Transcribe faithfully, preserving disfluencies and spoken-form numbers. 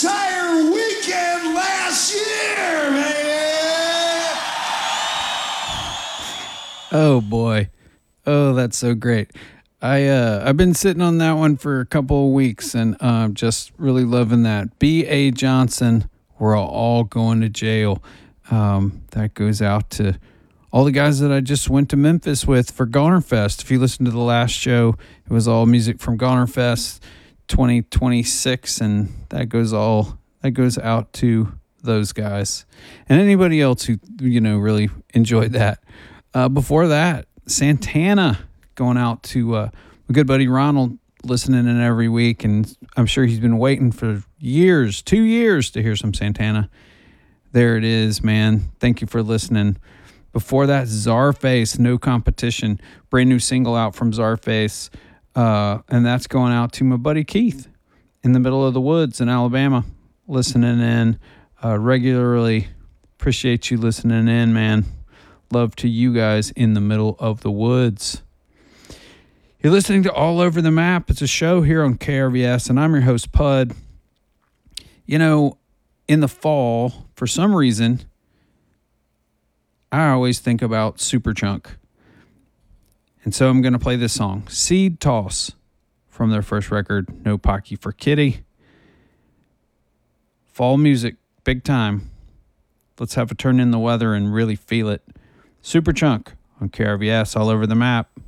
entire weekend last year, man. Oh boy. Oh, that's so great. I uh I've been sitting on that one for a couple of weeks and uh, just really loving that. B A Johnson, we're all going to jail. Um, that goes out to all the guys that I just went to Memphis with for Goner Fest. If you listen to the last show, it was all music from Goner Fest twenty twenty-six, and that goes all that goes out to those guys and anybody else who, you know, really enjoyed that. Uh, before that, Santana, going out to uh, my good buddy Ronald, listening in every week, and I'm sure he's been waiting for years, two years to hear some Santana. There it is, man. Thank you for listening. Before that, Czarface, No Competition, brand new single out from Czarface, uh, and that's going out to my buddy Keith in the middle of the woods in Alabama, listening in uh, regularly. Appreciate you listening in, man. Love to you guys in the middle of the woods. You're listening to All Over the Map. It's a show here on K R V S, and I'm your host, Pud. You know, in the fall, for some reason, I always think about Superchunk. And so I'm going to play this song, Seed Toss, from their first record, No Pocky for Kitty. Fall music, big time. Let's have a turn in the weather and really feel it. Superchunk on K R V S, All Over the Map.